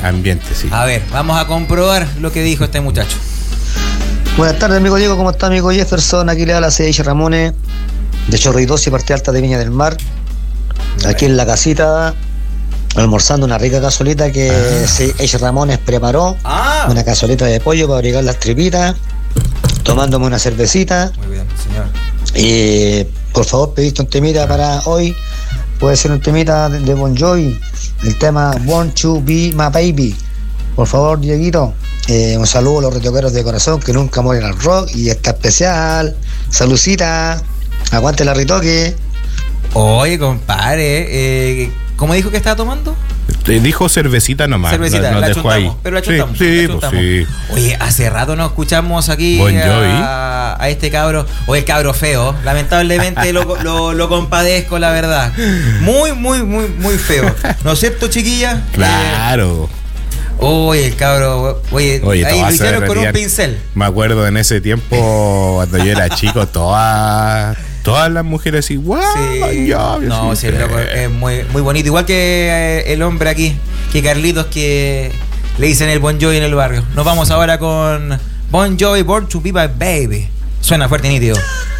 ambiente, sí. A ver, vamos a comprobar lo que dijo este muchacho. Buenas tardes, amigo Diego, ¿cómo está, amigo Jefferson? Aquí le habla Seiche Ramones, de Chorrillos y Parte Alta de Viña del Mar. Aquí en la casita, almorzando una rica cazolita que Seiche Ramones preparó. Una cazolita de pollo para abrigar las tripitas, tomándome una cervecita. Muy bien, señor. Y por favor, pediste un temita para hoy. Puede ser un temita de Bon Jovi, el tema Want to Be My Baby. Por favor, Dieguito, un saludo a los retoqueros de corazón que nunca mueren al rock. Y está especial, saludcita, aguante la retoque. Oye, compadre, ¿cómo dijo que estaba tomando? Dijo cervecita nomás. Cervecita, la dejó ahí. Pero la chuntamos. Sí, pues sí. Oye, hace rato no escuchamos aquí Bon Jovi. a este cabro, o el cabro feo. Lamentablemente lo compadezco, la verdad. Muy, muy, muy, muy feo. ¿No es cierto, chiquilla? Claro. Oye, el cabro, oye ahí lo hicieron con un pincel. Me acuerdo en ese tiempo, cuando yo era chico, todas las mujeres igual. Sí. No, sí, el loco es muy, muy bonito. Igual que el hombre aquí, que Carlitos, que le dicen el Bon Jovi en el barrio. Nos vamos ahora con Bon Jovi, Born to Be My Baby. Suena fuerte y nítido.